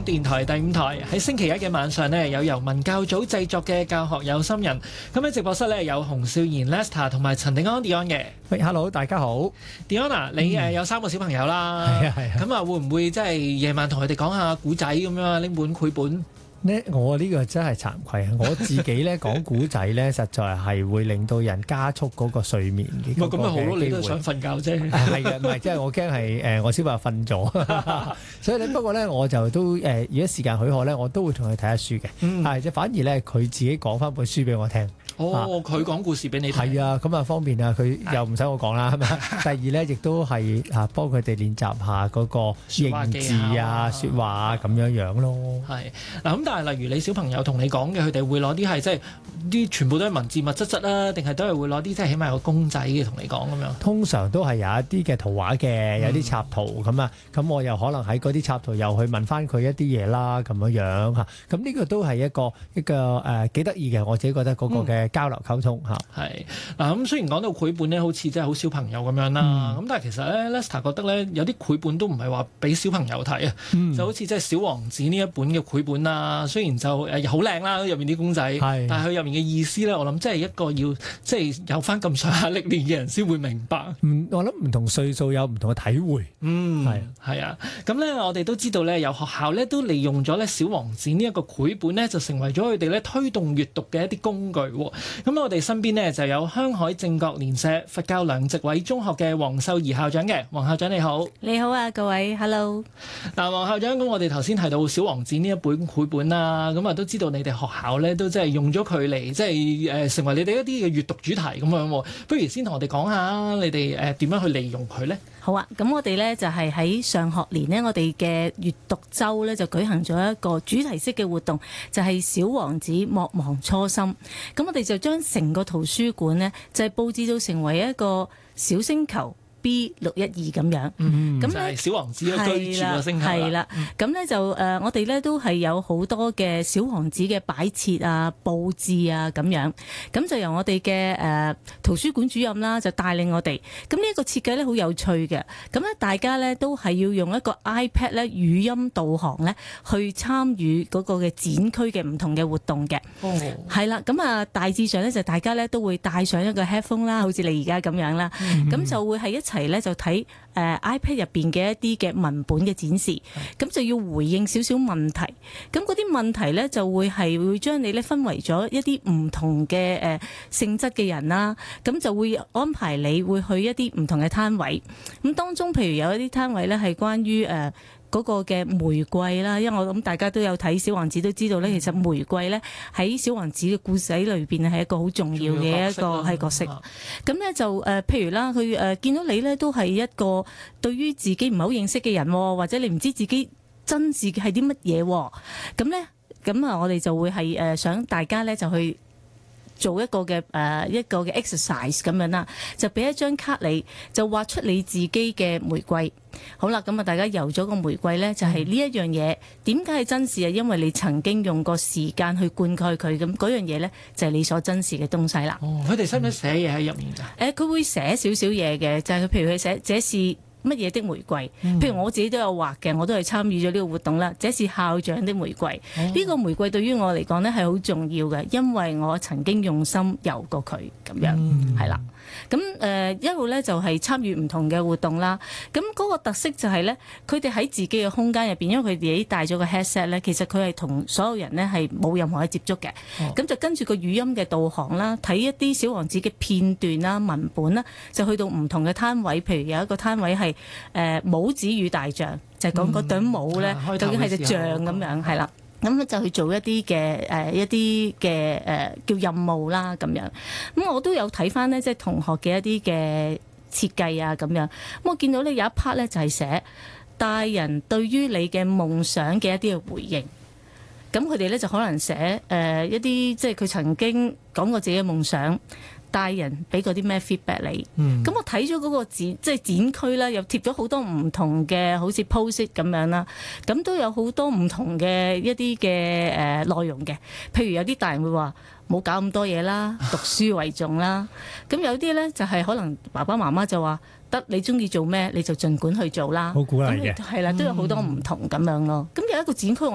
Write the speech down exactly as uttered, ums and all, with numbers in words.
電台第五台，喺星期一嘅晚上呢，有由文教組製作嘅教學有心人。咁喺直播室呢，有洪少賢 Lester 同埋陳定安 Dion 嘅。 喂，Hello，大家好。 Dion 啊，你誒有三個小朋友啦， 係啊係啊。 咁啊會唔會即係夜晚同佢哋講下古仔咁樣拎本繪本？ 呢我呢個真係慚愧啊！我自己咧講古仔咧，實在係會令到人加速嗰個睡眠嘅。 唔係咁咪好咯，你都係想瞓覺啫。 係嘅，唔係即係我驚係誒我小朋友瞓咗，所以咧不過咧我就都誒，如果時間許可咧，我都會同佢睇下書嘅。嗯，係即係反而咧佢自己講翻本書俾我聽。 哦，佢講故事俾你睇。 係啊，咁啊方便啊，佢又唔使我講啦，係咪？第二咧，亦都係啊幫佢哋練習下嗰個認字啊、説話啊咁樣樣咯。 係嗱，咁但係例如你小朋友同你講嘅，佢哋會攞啲係即係啲全部都係文字物質質啊，定係都係會攞啲即係起碼有個公仔嘅同你講咁樣？通常都係有一啲嘅圖畫嘅，有啲插圖咁啊，咁、嗯、我又可能喺嗰啲插圖又去問翻佢一啲嘢啦，咁樣樣嚇。咁呢個都係一個一個誒幾得意嘅，我自己覺得嗰個嘅交流溝通嚇。係嗱，咁雖然講到繪本咧，好似真係好小朋友咁樣啦，咁、嗯、但係其實咧 Lester 覺得咧有啲繪本都唔係話俾小朋友睇啊，嗯、就好似即係小王子呢一本嘅繪本啦，雖然就誒好靚啦，入面啲公仔，但係佢入面嘅意思咧，我諗即係一個要即係有翻咁上下歷練嘅人先會明白。 嗯，我諗唔同歲數有唔同嘅體會。 嗯，係係啊，咁咧我哋都知道咧，有學校咧都利用咗咧小王子呢一個繪本咧，就成為咗佢哋咧推動閱讀嘅一啲工具。咁我哋身邊呢，就有香海正覺蓮社佛教梁植偉中學嘅黃秀儀校長嘅。黃校長你好。 你好啊，各位 Hello。 嗱，黃校長，咁我哋頭先提到小王子呢一本繪本啦，咁啊都知道你哋學校咧都即係用咗佢嚟即係誒成為你哋一啲嘅閱讀主題咁樣。不如先同我哋講下你哋誒點樣去利用佢呢？ 好啊，咁我哋呢就係喺上學年呢，我哋嘅閱讀週呢就舉行咗一個主題式嘅活動，就係小王子莫忘初心。咁我哋就將成個圖書館呢，就係佈置到成為一個小星球 B 六一二咁樣，咁、嗯、咧、就係、小王子居住嘅星球啦。係啦，咁咧、嗯、就誒、呃，我哋咧都係有好多嘅小王子嘅擺設啊、佈置啊咁樣，咁就由我哋嘅誒圖書館主任啦，就帶領我哋。咁呢一個設計咧好有趣嘅，咁咧大家咧都係要用一個 iPad 咧語音導航咧去參與嗰個嘅展區嘅唔同嘅活動嘅。哦，係啦，咁啊大致上咧就大家咧都會帶上一個 headphone 啦，好似你而家咁樣啦，咁、嗯、就會係一齊咧就睇誒 iPad 入邊嘅一啲嘅文本嘅展示，咁就要回應少少問題，咁嗰啲問題咧就會係會將你咧分為咗一啲唔同嘅誒性質嘅人啦，咁就會安排你會去一啲唔同嘅攤位，咁當中譬如有一啲攤位咧係關於誒嗰個嘅玫瑰啦，因為我諗大家都有睇小王子都知道咧，其實玫瑰咧喺小王子嘅故仔裏邊係一個好重要嘅一個係角色。咁咧就誒、呃，譬如啦，佢誒、呃、見到你咧都係一個對於自己唔係好認識嘅人，或者你唔知自己真字係啲乜嘢，咁咧咁啊，我哋就會係誒想大家咧就去做一個嘅誒、呃、一個嘅 exercise 咁樣啦，就俾一張卡你，就畫出你自己嘅玫瑰。好啦，咁啊，大家游咗個玫瑰咧，就係呢一樣嘢。點解係真事啊？因為你曾經用過時間去灌溉佢，咁嗰樣嘢咧就係你所珍視嘅東西啦。 哦，佢哋使唔使寫嘢喺入面㗎？誒、 嗯，佢會寫少少嘢嘅，就係、是、佢譬如佢寫這是乜嘢的玫瑰。嗯、譬如我自己都有畫嘅，我都係參與咗呢個活動啦。這是校長的玫瑰。呢、哦、個玫瑰對於我嚟講咧係好重要嘅，因為我曾經用心游過佢咁樣，係、嗯、啦。咁誒、呃、一路咧就係參與唔同嘅活動啦。咁嗰個特色就係咧，佢哋喺自己嘅空間入邊，因為佢哋已經帶咗個 headset 咧，其實佢係同所有人咧係冇任何嘅接觸嘅。咁、哦、就跟住個語音嘅導航啦，睇一啲小王子嘅片段啦、文本啦，就去到唔同嘅攤位。譬如有一個攤位係誒帽子與大象，就係講嗰頂帽咧、嗯、究竟係隻象咁樣，係啦。咁就去做一啲嘅誒一啲嘅誒叫任務啦咁樣。咁我都有睇翻咧，即係同學嘅一啲嘅設計啊咁樣。咁我見到咧有一 part 咧就係寫大人對於你嘅夢想嘅一啲嘅回應。咁佢哋咧就可能寫誒一啲即係佢曾經講過自己嘅夢想。大人俾嗰啲咩 feedback 你？咁、嗯、我睇咗嗰個展，即係展區啦，又貼咗好多唔同嘅，好似 post 咁樣啦。咁都有好多唔同嘅一啲嘅誒內容嘅。譬如有啲大人會話冇搞咁多嘢啦，讀書為重啦。咁有啲咧就係、是、可能爸爸媽媽就話得你中意做咩你就盡管去做啦。 好鼓勵嘅， 係啦，都有好多唔同咁樣咯。咁、嗯、有一個展區我